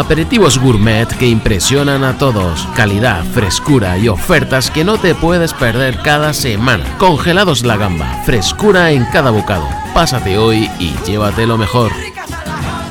Aperitivos gourmet que impresionan a todos. Calidad, frescura y ofertas que no te puedes perder cada semana. Congelados La Gamba, frescura en cada bocado. Pásate hoy y llévate lo mejor.